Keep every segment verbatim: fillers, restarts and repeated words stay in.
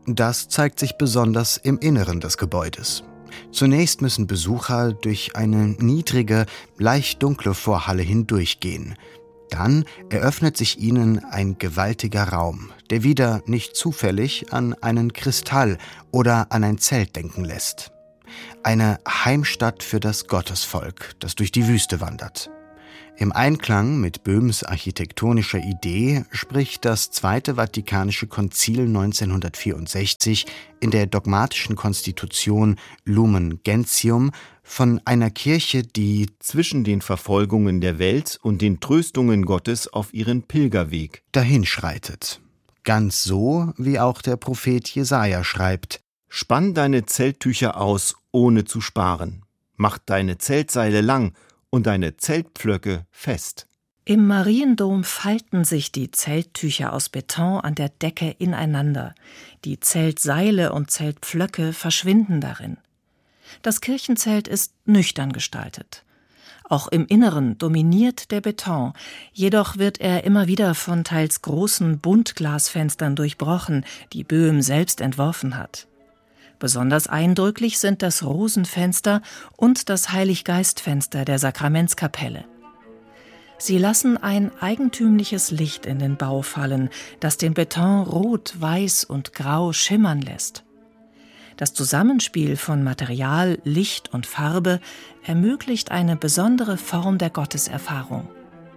Das zeigt sich besonders im Inneren des Gebäudes. Zunächst müssen Besucher durch eine niedrige, leicht dunkle Vorhalle hindurchgehen. Dann eröffnet sich ihnen ein gewaltiger Raum, der wieder nicht zufällig an einen Kristall oder an ein Zelt denken lässt. Eine Heimstatt für das Gottesvolk, das durch die Wüste wandert. Im Einklang mit Böhms architektonischer Idee spricht das Zweite Vatikanische Konzil neunzehnhundertvierundsechzig in der dogmatischen Konstitution Lumen Gentium von einer Kirche, die zwischen den Verfolgungen der Welt und den Tröstungen Gottes auf ihren Pilgerweg dahinschreitet. Ganz so, wie auch der Prophet Jesaja schreibt: Spann deine Zelttücher aus, ohne zu sparen. Mach deine Zeltseile lang und deine Zeltpflöcke fest. Im Mariendom falten sich die Zelttücher aus Beton an der Decke ineinander. Die Zeltseile und Zeltpflöcke verschwinden darin. Das Kirchenzelt ist nüchtern gestaltet. Auch im Inneren dominiert der Beton, jedoch wird er immer wieder von teils großen Buntglasfenstern durchbrochen, die Böhm selbst entworfen hat. Besonders eindrücklich sind das Rosenfenster und das Heiliggeistfenster der Sakramentskapelle. Sie lassen ein eigentümliches Licht in den Bau fallen, das den Beton rot, weiß und grau schimmern lässt. Das Zusammenspiel von Material, Licht und Farbe ermöglicht eine besondere Form der Gotteserfahrung.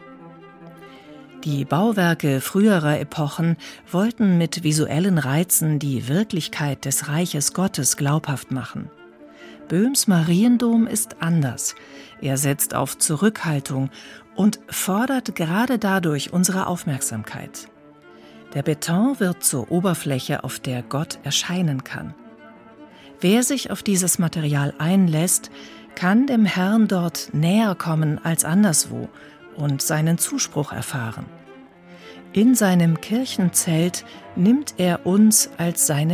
Die Bauwerke früherer Epochen wollten mit visuellen Reizen die Wirklichkeit des Reiches Gottes glaubhaft machen. Böhms Mariendom ist anders. Er setzt auf Zurückhaltung und fordert gerade dadurch unsere Aufmerksamkeit. Der Beton wird zur Oberfläche, auf der Gott erscheinen kann. Wer sich auf dieses Material einlässt, kann dem Herrn dort näher kommen als anderswo und seinen Zuspruch erfahren. In seinem Kirchenzelt nimmt er uns als seine